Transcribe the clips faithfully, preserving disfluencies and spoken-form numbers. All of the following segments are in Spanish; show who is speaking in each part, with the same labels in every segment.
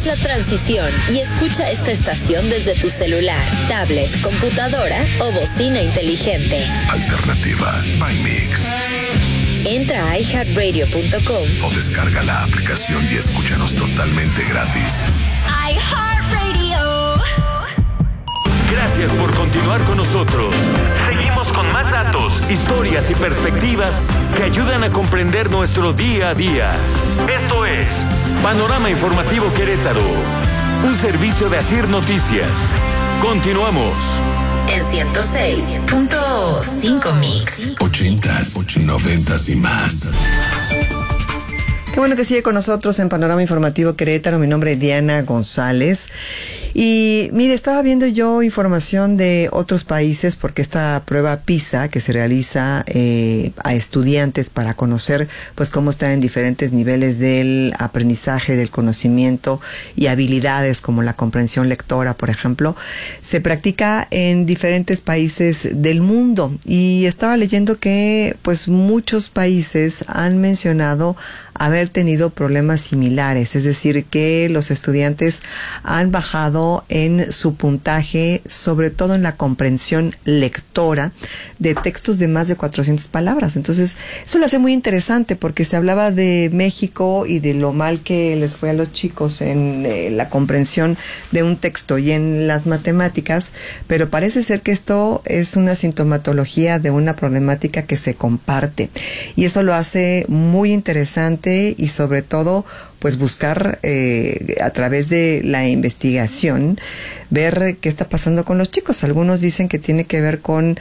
Speaker 1: Haz la transición y escucha esta estación desde tu celular, tablet, computadora o bocina inteligente.
Speaker 2: Alternativa by Mix.
Speaker 1: Entra a i heart radio punto com
Speaker 2: o descarga la aplicación y escúchanos totalmente gratis.
Speaker 1: iHeartRadio.
Speaker 3: Gracias por continuar con nosotros. Seguimos con más datos, historias y perspectivas que ayudan a comprender nuestro día a día. Esto es Panorama Informativo Querétaro, un servicio de Asir Noticias. Continuamos.
Speaker 1: En ciento seis punto cinco Mix.
Speaker 2: Ochentas, noventas y más.
Speaker 4: Qué bueno que sigue con nosotros en Panorama Informativo Querétaro. Mi nombre es Diana González. Y mire, estaba viendo yo información de otros países porque esta prueba PISA que se realiza eh, a estudiantes para conocer pues cómo están en diferentes niveles del aprendizaje, del conocimiento y habilidades como la comprensión lectora, por ejemplo, se practica en diferentes países del mundo. Y estaba leyendo que pues muchos países han mencionado haber tenido problemas similares, es decir, que los estudiantes han bajado en su puntaje, sobre todo en la comprensión lectora de textos de más de cuatrocientas palabras. Entonces, eso lo hace muy interesante porque se hablaba de México y de lo mal que les fue a los chicos en eh, la comprensión de un texto y en las matemáticas, pero parece ser que esto es una sintomatología de una problemática que se comparte y eso lo hace muy interesante y sobre todo pues buscar eh, a través de la investigación ver qué está pasando con los chicos. Algunos dicen que tiene que ver con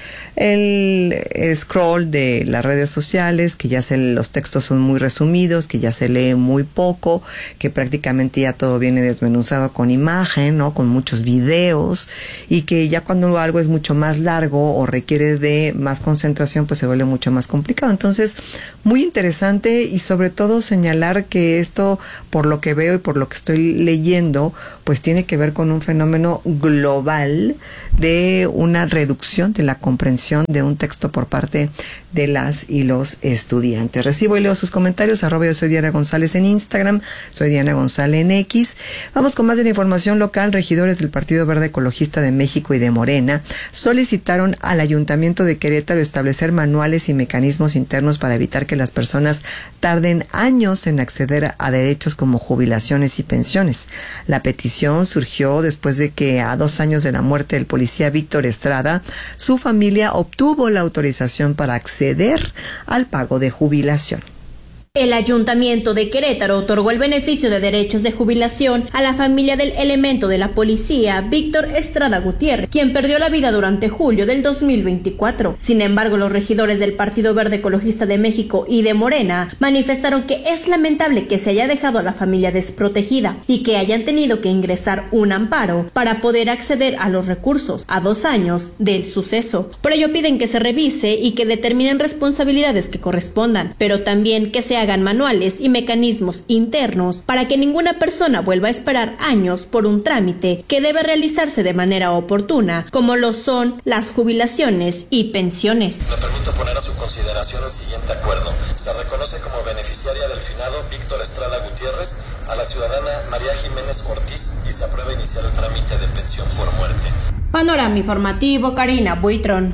Speaker 4: el, el scroll de las redes sociales, que ya se, los textos son muy resumidos, que ya se lee muy poco, que prácticamente ya todo viene desmenuzado con imagen, ¿no? Con muchos videos, y que ya cuando algo es mucho más largo o requiere de más concentración, pues se vuelve mucho más complicado. Entonces, muy interesante y sobre todo señalar que esto, por lo que veo y por lo que estoy leyendo, pues tiene que ver con un fenómeno global de una reducción de la comprensión de un texto por parte de las y los estudiantes. Recibo y leo sus comentarios, arroba yo soy Diana González en Instagram, soy Diana González en X. Vamos con más de la información local. Regidores del Partido Verde Ecologista de México y de Morena solicitaron al Ayuntamiento de Querétaro establecer manuales y mecanismos internos para evitar que las personas tarden años en acceder a derechos como jubilaciones y pensiones. La petición surgió después de que a dos años de la muerte del policía Víctor Estrada, su familia obtuvo la autorización para acceder al pago de jubilación.
Speaker 5: El Ayuntamiento de Querétaro otorgó el beneficio de derechos de jubilación a la familia del elemento de la policía, Víctor Estrada Gutiérrez, quien perdió la vida durante julio del dos mil veinticuatro. Sin embargo, los regidores del Partido Verde Ecologista de México y de Morena manifestaron que es lamentable que se haya dejado a la familia desprotegida y que hayan tenido que ingresar un amparo para poder acceder a los recursos a dos años del suceso. Por ello piden que se revise y que determinen responsabilidades que correspondan, pero también que se hagan manuales y mecanismos internos para que ninguna persona vuelva a esperar años por un trámite que debe realizarse de manera oportuna, como lo son las jubilaciones y pensiones.
Speaker 6: Me permito poner a su consideración el siguiente acuerdo. Se reconoce como beneficiaria del finado Víctor Estrada Gutiérrez a la ciudadana María Jiménez Ortiz y se aprueba iniciar el trámite de pensión por muerte.
Speaker 5: Panorama Informativo, Karina Buitrón.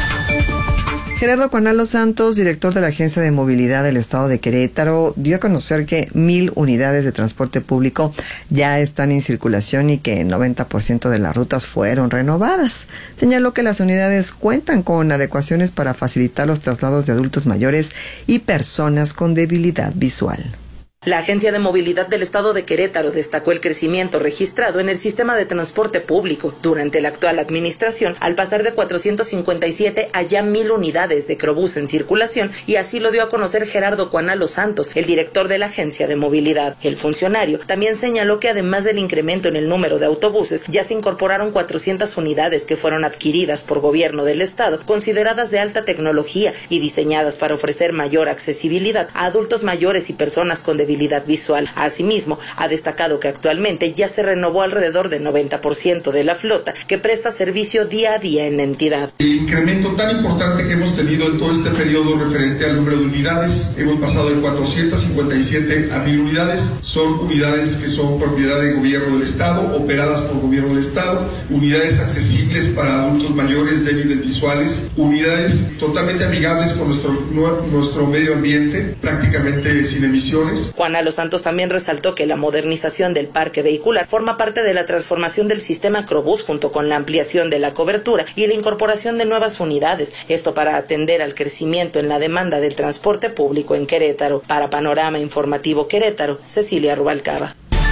Speaker 4: Gerardo Cuanalo Santos, director de la Agencia de Movilidad del Estado de Querétaro, dio a conocer que mil unidades de transporte público ya están en circulación y que el noventa por ciento de las rutas fueron renovadas. Señaló que las unidades cuentan con adecuaciones para facilitar los traslados de adultos mayores y personas con debilidad visual.
Speaker 7: La Agencia de Movilidad del Estado de Querétaro destacó el crecimiento registrado en el sistema de transporte público durante la actual administración, al pasar de cuatrocientos cincuenta y siete a ya mil unidades de Crobús en circulación, y así lo dio a conocer Gerardo Cuanalo Santos, el director de la Agencia de Movilidad. El funcionario también señaló que además del incremento en el número de autobuses, ya se incorporaron cuatrocientas unidades que fueron adquiridas por gobierno del Estado, consideradas de alta tecnología y diseñadas para ofrecer mayor accesibilidad a adultos mayores y personas con debilidad movilidad visual. Asimismo, ha destacado que actualmente ya se renovó alrededor del noventa por ciento de la flota que presta servicio día a día en la entidad.
Speaker 8: El incremento tan importante que hemos tenido en todo este periodo referente al número de unidades, hemos pasado de cuatrocientas cincuenta y siete a mil unidades, son unidades que son propiedad del gobierno del estado, operadas por gobierno del estado, unidades accesibles para adultos mayores débiles visuales, unidades totalmente amigables con nuestro, nuestro medio ambiente, prácticamente sin emisiones.
Speaker 7: Juana Los Santos también resaltó que la modernización del parque vehicular forma parte de la transformación del sistema Acrobús junto con la ampliación de la cobertura y la incorporación de nuevas unidades, esto para atender al crecimiento en la demanda del transporte público en Querétaro. Para Panorama Informativo Querétaro, Cecilia Rubalcaba.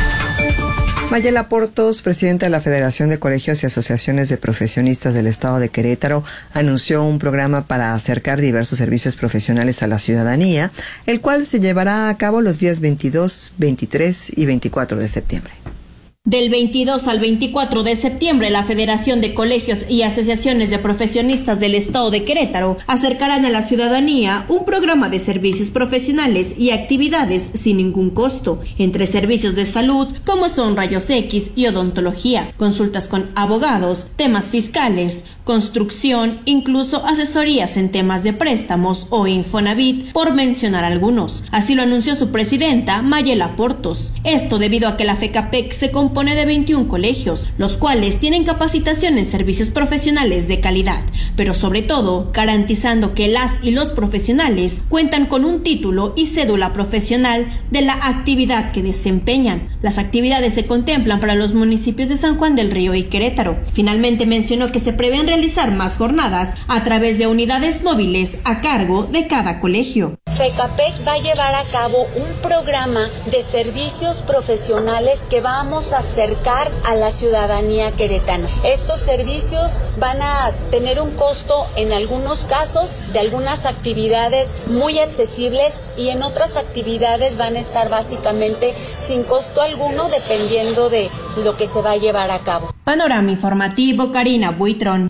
Speaker 4: Mayela Portos, presidenta de la Federación de Colegios y Asociaciones de Profesionistas del Estado de Querétaro, anunció un programa para acercar diversos servicios profesionales a la ciudadanía, el cual se llevará a cabo los días veintidós, veintitrés y veinticuatro de septiembre.
Speaker 5: Del veintidós al veinticuatro de septiembre, la Federación de Colegios y Asociaciones de Profesionistas del Estado de Querétaro acercarán a la ciudadanía un programa de servicios profesionales y actividades sin ningún costo, entre servicios de salud como son rayos X y odontología, consultas con abogados, temas fiscales, construcción, incluso asesorías en temas de préstamos o Infonavit, por mencionar algunos. Así lo anunció su presidenta, Mayela Portos. Esto debido a que la FECAPEC se compone de veintiún colegios, los cuales tienen capacitación en servicios profesionales de calidad, pero sobre todo garantizando que las y los profesionales cuentan con un título y cédula profesional de la actividad que desempeñan. Las actividades se contemplan para los municipios de San Juan del Río y Querétaro. Finalmente mencionó que se prevén realizar más jornadas a través de unidades móviles a cargo de cada colegio.
Speaker 9: FECAPEC va a llevar a cabo un programa de servicios profesionales que vamos a acercar a la ciudadanía queretana. Estos servicios van a tener un costo en algunos casos de algunas actividades muy accesibles y en otras actividades van a estar básicamente sin costo alguno dependiendo de lo que se va a llevar a cabo.
Speaker 5: Panorama Informativo, Karina Buitrón.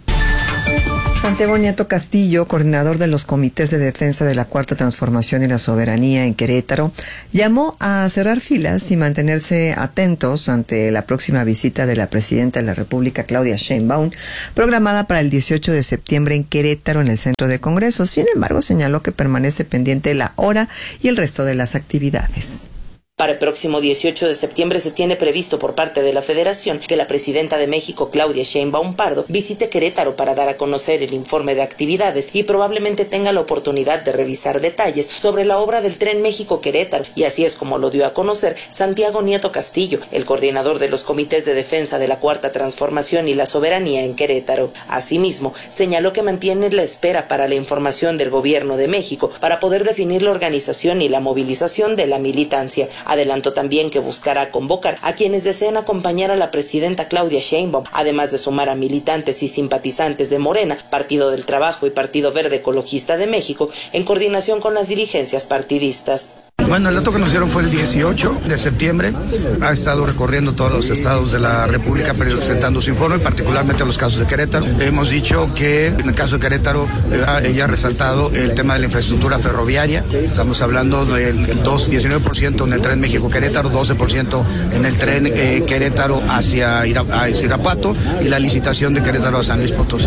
Speaker 4: Santiago Nieto Castillo, coordinador de los comités de defensa de la Cuarta Transformación y la Soberanía en Querétaro, llamó a cerrar filas y mantenerse atentos ante la próxima visita de la presidenta de la República, Claudia Sheinbaum, programada para el dieciocho de septiembre en Querétaro, en el Centro de Congresos. Sin embargo, señaló que permanece pendiente la hora y el resto de las actividades.
Speaker 7: Para el próximo dieciocho de septiembre se tiene previsto por parte de la Federación que la presidenta de México, Claudia Sheinbaum Pardo, visite Querétaro para dar a conocer el informe de actividades y probablemente tenga la oportunidad de revisar detalles sobre la obra del Tren México-Querétaro, y así es como lo dio a conocer Santiago Nieto Castillo, el coordinador de los comités de defensa de la Cuarta Transformación y la Soberanía en Querétaro. Asimismo, señaló que mantiene la espera para la información del Gobierno de México para poder definir la organización y la movilización de la militancia. Adelantó también que buscará convocar a quienes deseen acompañar a la presidenta Claudia Sheinbaum, además de sumar a militantes y simpatizantes de Morena, Partido del Trabajo y Partido Verde Ecologista de México, en coordinación con las dirigencias partidistas.
Speaker 10: Bueno, el dato que nos dieron fue el dieciocho de septiembre. Ha estado recorriendo todos los estados de la República presentando su informe, particularmente los casos de Querétaro. Hemos dicho que en el caso de Querétaro, ella ha resaltado el tema de la infraestructura ferroviaria. Estamos hablando del diecinueve por ciento en el tren México-Querétaro, doce por ciento en el tren eh, Querétaro hacia, Ira, hacia Irapuato y la licitación de Querétaro a San Luis Potosí.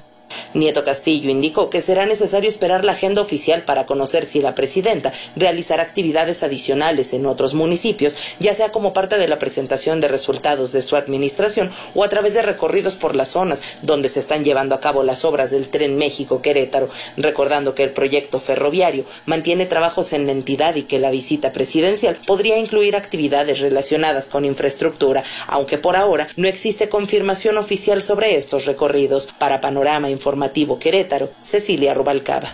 Speaker 7: Nieto Castillo indicó que será necesario esperar la agenda oficial para conocer si la presidenta realizará actividades adicionales en otros municipios, ya sea como parte de la presentación de resultados de su administración o a través de recorridos por las zonas donde se están llevando a cabo las obras del Tren México-Querétaro, recordando que el proyecto ferroviario mantiene trabajos en la entidad y que la visita presidencial podría incluir actividades relacionadas con infraestructura, aunque por ahora no existe confirmación oficial sobre estos recorridos. Para Panorama Informativo Querétaro, Cecilia Rubalcaba.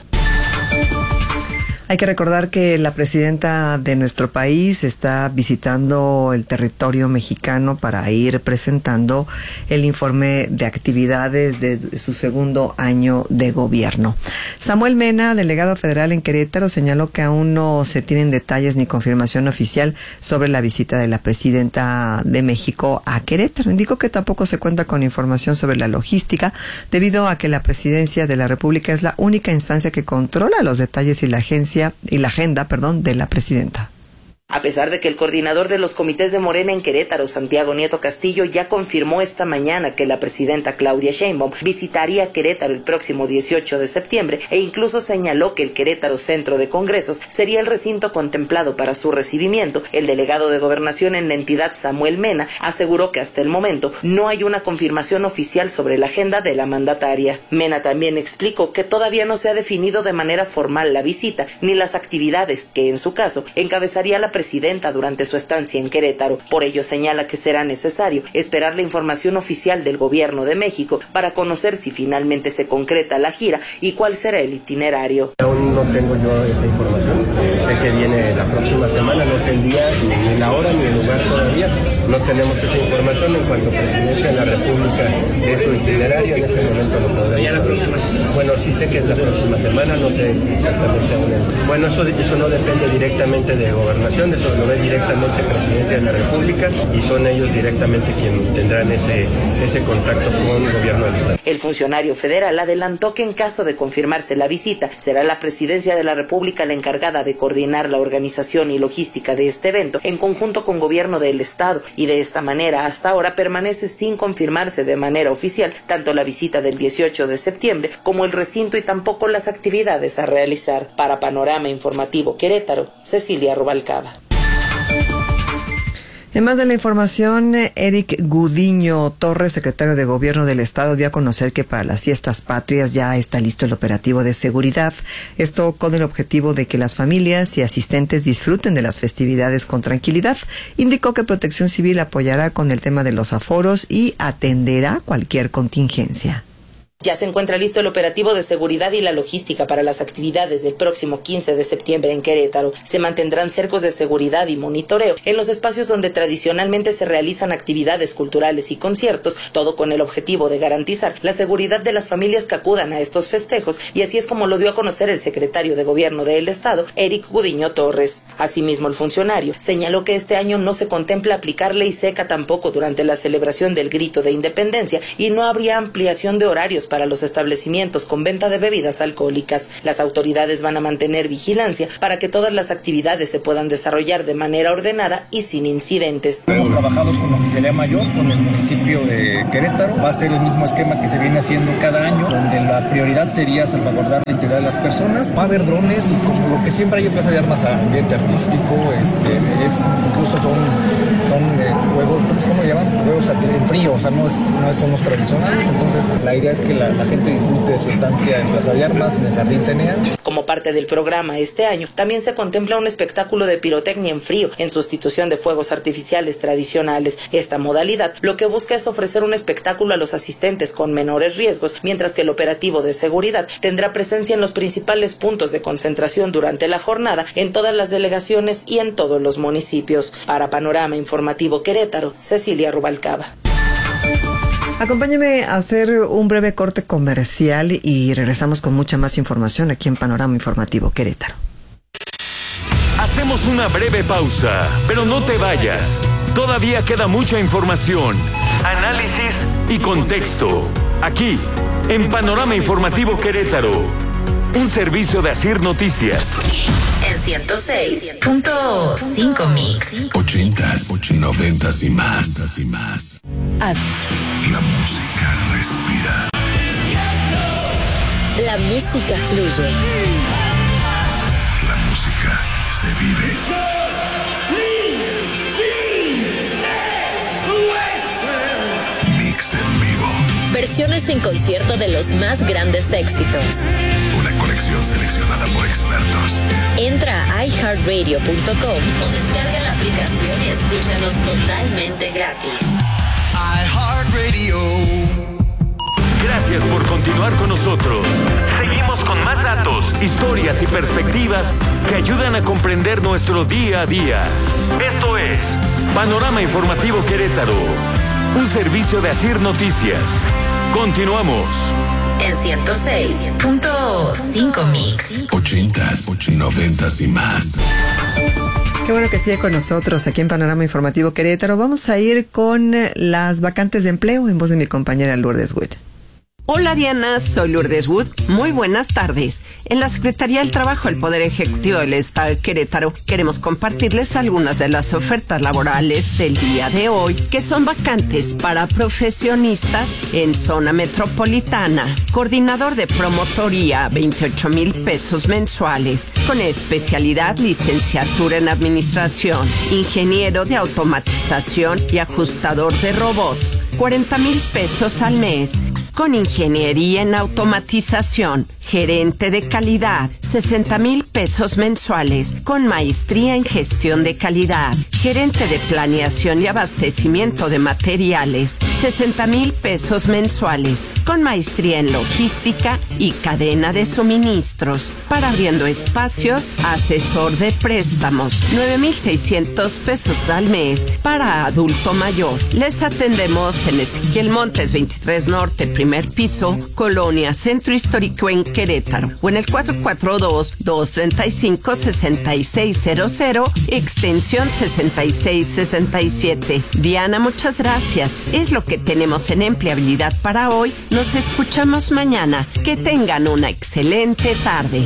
Speaker 4: Hay que recordar que la presidenta de nuestro país está visitando el territorio mexicano para ir presentando el informe de actividades de su segundo año de gobierno. Samuel Mena, delegado federal en Querétaro, señaló que aún no se tienen detalles ni confirmación oficial sobre la visita de la presidenta de México a Querétaro. Indicó que tampoco se cuenta con información sobre la logística, debido a que la presidencia de la República es la única instancia que controla los detalles y la agencia y la agenda, perdón, de la presidenta.
Speaker 7: A pesar de que el coordinador de los comités de Morena en Querétaro, Santiago Nieto Castillo, ya confirmó esta mañana que la presidenta Claudia Sheinbaum visitaría Querétaro el próximo dieciocho de septiembre e incluso señaló que el Querétaro Centro de Congresos sería el recinto contemplado para su recibimiento, el delegado de Gobernación en la entidad, Samuel Mena, aseguró que hasta el momento no hay una confirmación oficial sobre la agenda de la mandataria. Mena también explicó que todavía no se ha definido de manera formal la visita ni las actividades que, en su caso, encabezaría la presidenta durante su estancia en Querétaro. Por ello señala que será necesario esperar la información oficial del Gobierno de México para conocer si finalmente se concreta la gira y cuál será el itinerario.
Speaker 11: Aún no tengo yo esa información, eh, sé que viene la próxima semana, no sé el día, ni la hora, ni el lugar todavía, no tenemos esa información. En cuanto Presidencia de la República de su itinerario, en ese momento lo podremos la próxima. Bueno, sí sé que es la próxima semana, no sé exactamente aún. El... Bueno, eso, eso no depende directamente de Gobernación, eso lo ve directamente Presidencia de la República y son ellos directamente quienes tendrán ese, ese contacto con el Gobierno del Estado.
Speaker 7: El funcionario federal adelantó que en caso de confirmarse la visita, será la Presidencia de la República la encargada de coordinar la organización y logística de este evento en conjunto con Gobierno del Estado, y de esta manera hasta ahora permanece sin confirmarse de manera oficial tanto la visita del dieciocho de septiembre como el recinto y tampoco las actividades a realizar. Para Panorama Informativo Querétaro, Cecilia Rubalcaba.
Speaker 4: En más de la información, Eric Gudiño Torres, secretario de Gobierno del Estado, dio a conocer que para las fiestas patrias ya está listo el operativo de seguridad. Esto con el objetivo de que las familias y asistentes disfruten de las festividades con tranquilidad. Indicó que Protección Civil apoyará con el tema de los aforos y atenderá cualquier contingencia.
Speaker 7: Ya se encuentra listo el operativo de seguridad y la logística para las actividades del próximo quince de septiembre en Querétaro. Se mantendrán cercos de seguridad y monitoreo en los espacios donde tradicionalmente se realizan actividades culturales y conciertos, todo con el objetivo de garantizar la seguridad de las familias que acudan a estos festejos, y así es como lo dio a conocer el secretario de Gobierno del Estado, Eric Gudiño Torres. Asimismo, el funcionario señaló que este año no se contempla aplicar ley seca tampoco durante la celebración del Grito de Independencia y no habría ampliación de horarios para los establecimientos con venta de bebidas alcohólicas. Las autoridades van a mantener vigilancia para que todas las actividades se puedan desarrollar de manera ordenada y sin incidentes.
Speaker 12: Hemos trabajado con la Oficialía Mayor, con el municipio de Querétaro. Va a ser el mismo esquema que se viene haciendo cada año, donde la prioridad sería salvaguardar la integridad de las personas. Va a haber drones y como lo que siempre hay empieza a dar más ambiente artístico, este, es, incluso son, son eh, juegos, ¿cómo se llaman? Juegos en frío, o sea, no, es, no son los tradicionales. Entonces la idea es que la, la gente disfrute de su estancia en Plaza de Armas, en el Jardín Cenea.
Speaker 7: Como parte del programa este año, también se contempla un espectáculo de pirotecnia en frío, en sustitución de fuegos artificiales tradicionales. Esta modalidad lo que busca es ofrecer un espectáculo a los asistentes con menores riesgos, mientras que el operativo de seguridad tendrá presencia en los principales puntos de concentración durante la jornada, en todas las delegaciones y en todos los municipios. Para Panorama Informativo Querétaro, Cecilia Rubalcaba.
Speaker 4: Acompáñeme a hacer un breve corte comercial y regresamos con mucha más información aquí en Panorama Informativo Querétaro.
Speaker 3: Hacemos una breve pausa, pero no te vayas. Todavía queda mucha información, análisis y contexto. Aquí, en Panorama Informativo Querétaro, un servicio de Asir Noticias.
Speaker 1: En ciento seis punto cinco Mix.
Speaker 2: Ochentas, noventas y más. y más.
Speaker 1: Ah.
Speaker 2: La música respira.
Speaker 1: La música fluye.
Speaker 2: La música se vive. Mix en vivo.
Speaker 1: Versiones en concierto de los más grandes éxitos.
Speaker 2: Una colección seleccionada por expertos.
Speaker 1: Entra a i heart radio punto com o descarga la aplicación y escúchanos totalmente gratis.
Speaker 3: iHeartRadio. Gracias por continuar con nosotros. Seguimos con más datos, historias y perspectivas que ayudan a comprender nuestro día a día. Esto es Panorama Informativo Querétaro, un servicio de Asir Noticias. Continuamos.
Speaker 1: En ciento seis punto cinco Mix.
Speaker 2: Ochentas, noventas y más.
Speaker 4: Qué bueno que sigue con nosotros aquí en Panorama Informativo Querétaro. Vamos a ir con las vacantes de empleo en voz de mi compañera Lourdes Wood.
Speaker 13: Hola Diana, soy Lourdes Wood. Muy buenas tardes. En la Secretaría del Trabajo del Poder Ejecutivo del Estado de Querétaro queremos compartirles algunas de las ofertas laborales del día de hoy, que son vacantes para profesionistas en zona metropolitana. Coordinador de promotoría, veintiocho mil pesos mensuales, con especialidad licenciatura en administración, ingeniero de automatización y ajustador de robots, cuarenta mil pesos al mes. Con ingeniería en automatización, gerente de calidad, sesenta mil pesos mensuales, con maestría en gestión de calidad, gerente de planeación y abastecimiento de materiales, sesenta mil pesos mensuales, con maestría en logística y cadena de suministros. Para abriendo espacios, asesor de préstamos, nueve mil seiscientos pesos al mes. Para adulto mayor, les atendemos en Ezequiel Montes veintitrés Norte, primer piso, Colonia Centro Histórico en Querétaro, o en el cuatro cuatro dos, dos tres cinco, seis seis cero cero, extensión sesenta y seis sesenta y siete. Diana, muchas gracias. Es lo que tenemos en empleabilidad para hoy. Nos escuchamos mañana. Que tengan una excelente tarde.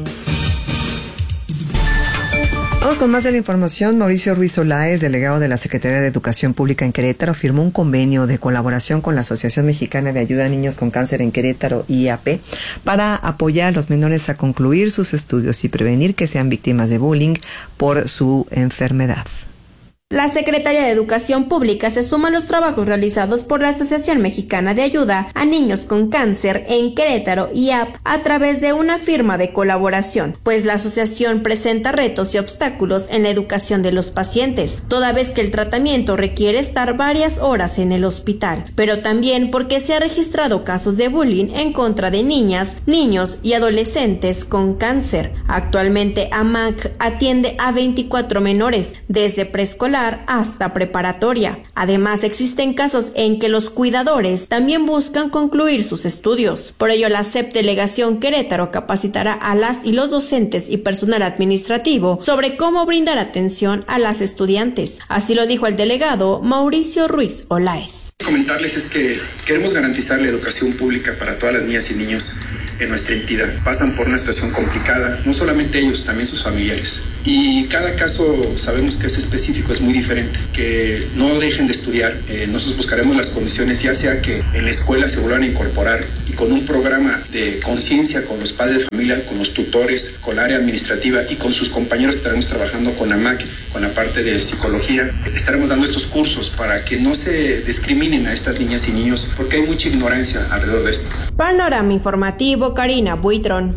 Speaker 4: Vamos con más de la información. Mauricio Ruiz Olaez, delegado de la Secretaría de Educación Pública en Querétaro, firmó un convenio de colaboración con la Asociación Mexicana de Ayuda a Niños con Cáncer en Querétaro, I A P, para apoyar a los menores a concluir sus estudios y prevenir que sean víctimas de bullying por su enfermedad.
Speaker 5: La Secretaría de Educación Pública se suma a los trabajos realizados por la Asociación Mexicana de Ayuda a Niños con Cáncer en Querétaro, I A P, a través de una firma de colaboración, pues la asociación presenta retos y obstáculos en la educación de los pacientes, toda vez que el tratamiento requiere estar varias horas en el hospital, pero también porque se ha registrado casos de bullying en contra de niñas, niños y adolescentes con cáncer. Actualmente A M A C atiende a veinticuatro menores, desde preescolar hasta preparatoria. Además, existen casos en que los cuidadores también buscan concluir sus estudios. Por ello, la C E P Delegación Querétaro capacitará a las y los docentes y personal administrativo sobre cómo brindar atención a las estudiantes. Así lo dijo el delegado Mauricio Ruiz Olaez.
Speaker 14: Comentarles es que queremos garantizar la educación pública para todas las niñas y niños en nuestra entidad. Pasan por una situación complicada, no solamente ellos, también sus familiares. Y cada caso sabemos que es específico, es muy diferente. Que no dejen de estudiar. Eh, nosotros buscaremos las condiciones, ya sea que en la escuela se vuelvan a incorporar y con un programa de conciencia con los padres de familia, con los tutores, con la área administrativa y con sus compañeros que estaremos trabajando con A M A C, con la parte de psicología. Estaremos dando estos cursos para que no se discriminen a estas niñas y niños, porque hay mucha ignorancia alrededor de esto.
Speaker 5: Panorama informativo, Karina Buitrón.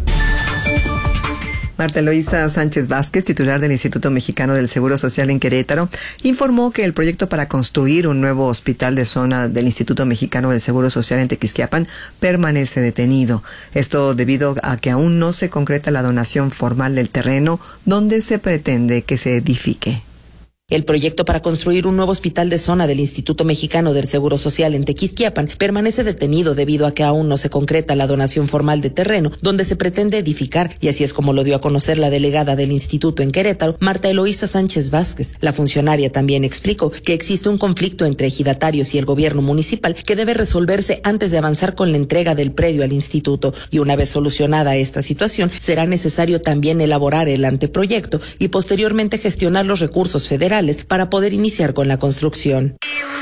Speaker 4: Marta Eloísa Sánchez Vázquez, titular del Instituto Mexicano del Seguro Social en Querétaro, informó que el proyecto para construir un nuevo hospital de zona del Instituto Mexicano del Seguro Social en Tequisquiapan permanece detenido. Esto debido a que aún no se concreta la donación formal del terreno donde se pretende que se edifique.
Speaker 7: El proyecto para construir un nuevo hospital de zona del Instituto Mexicano del Seguro Social en Tequisquiapan permanece detenido debido a que aún no se concreta la donación formal de terreno donde se pretende edificar, y así es como lo dio a conocer la delegada del instituto en Querétaro, Marta Eloísa Sánchez Vázquez. La funcionaria también explicó que existe un conflicto entre ejidatarios y el gobierno municipal que debe resolverse antes de avanzar con la entrega del predio al instituto, y una vez solucionada esta situación, será necesario también elaborar el anteproyecto y posteriormente gestionar los recursos federales para poder iniciar con la construcción.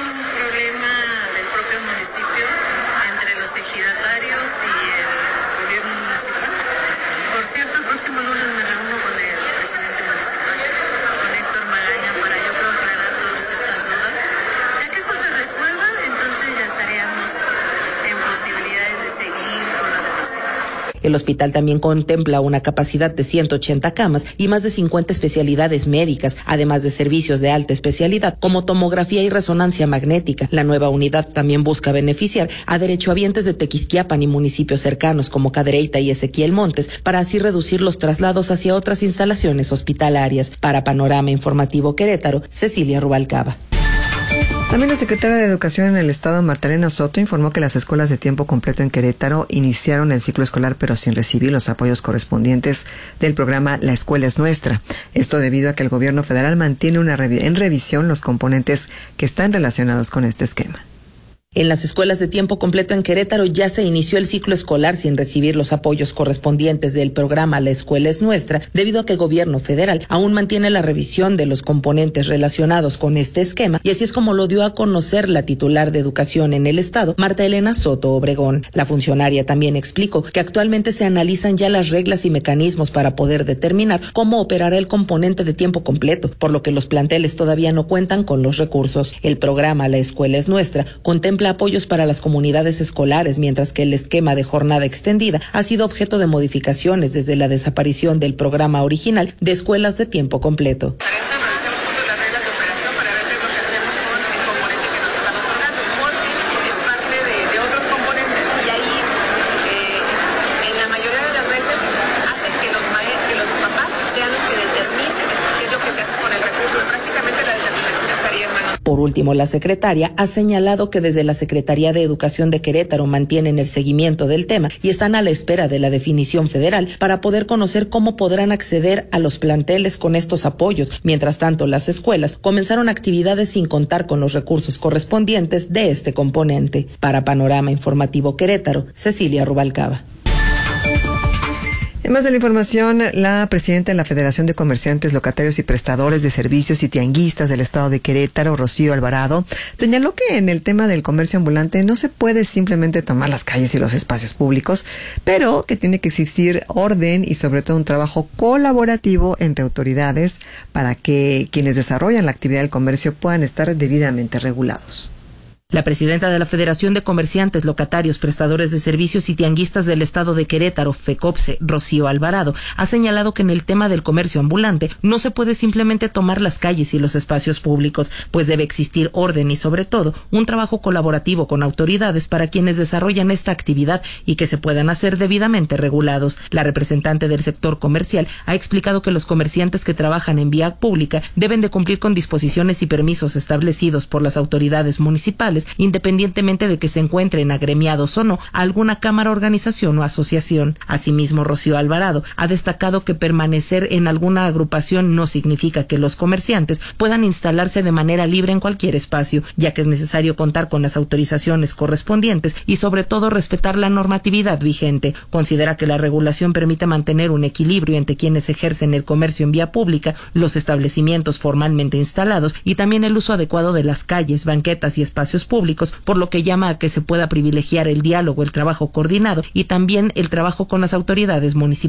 Speaker 7: El hospital también contempla una capacidad de ciento ochenta camas y más de cincuenta especialidades médicas, además de servicios de alta especialidad como tomografía y resonancia magnética. La nueva unidad también busca beneficiar a derechohabientes de Tequisquiapan y municipios cercanos como Cadereyta y Ezequiel Montes para así reducir los traslados hacia otras instalaciones hospitalarias. Para Panorama Informativo Querétaro, Cecilia Rubalcaba.
Speaker 4: También la secretaria de Educación en el Estado, Marta Soto, informó que las escuelas de tiempo completo en Querétaro iniciaron el ciclo escolar pero sin recibir los apoyos correspondientes del programa La Escuela es Nuestra. Esto debido a que el gobierno federal mantiene una revi- en revisión los componentes que están relacionados con este esquema.
Speaker 7: En las escuelas de tiempo completo en Querétaro ya se inició el ciclo escolar sin recibir los apoyos correspondientes del programa La Escuela es Nuestra, debido a que el gobierno federal aún mantiene la revisión de los componentes relacionados con este esquema, y así es como lo dio a conocer la titular de Educación en el estado, Marta Elena Soto Obregón. La funcionaria también explicó que actualmente se analizan ya las reglas y mecanismos para poder determinar cómo operará el componente de tiempo completo, por lo que los planteles todavía no cuentan con los recursos. El programa La Escuela es Nuestra contempla apoyos para las comunidades escolares, mientras que el esquema de jornada extendida ha sido objeto de modificaciones desde la desaparición del programa original de escuelas de tiempo completo. Por último, la secretaria ha señalado que desde la Secretaría de Educación de Querétaro mantienen el seguimiento del tema y están a la espera de la definición federal para poder conocer cómo podrán acceder a los planteles con estos apoyos. Mientras tanto, las escuelas comenzaron actividades sin contar con los recursos correspondientes de este componente. Para Panorama Informativo Querétaro, Cecilia Rubalcaba.
Speaker 4: En más de la información, la presidenta de la Federación de Comerciantes, Locatarios y Prestadores de Servicios y Tianguistas del estado de Querétaro, Rocío Alvarado, señaló que en el tema del comercio ambulante no se puede simplemente tomar las calles y los espacios públicos, pero que tiene que existir orden y sobre todo un trabajo colaborativo entre autoridades para que quienes desarrollan la actividad del comercio puedan estar debidamente regulados.
Speaker 7: La presidenta de la Federación de Comerciantes, Locatarios, Prestadores de Servicios y Tianguistas del estado de Querétaro, FECOPSE, Rocío Alvarado, ha señalado que en el tema del comercio ambulante no se puede simplemente tomar las calles y los espacios públicos, pues debe existir orden y sobre todo un trabajo colaborativo con autoridades para quienes desarrollan esta actividad y que se puedan hacer debidamente regulados. La representante del sector comercial ha explicado que los comerciantes que trabajan en vía pública deben de cumplir con disposiciones y permisos establecidos por las autoridades municipales, independientemente de que se encuentren agremiados o no a alguna cámara, organización o asociación. Asimismo, Rocío Alvarado ha destacado que permanecer en alguna agrupación no significa que los comerciantes puedan instalarse de manera libre en cualquier espacio, ya que es necesario contar con las autorizaciones correspondientes y sobre todo respetar la normatividad vigente. Considera que la regulación permite mantener un equilibrio entre quienes ejercen el comercio en vía pública, los establecimientos formalmente instalados y también el uso adecuado de las calles, banquetas y espacios públicos, por lo que llama a que se pueda privilegiar el diálogo, el trabajo coordinado y también el trabajo con las autoridades municipales.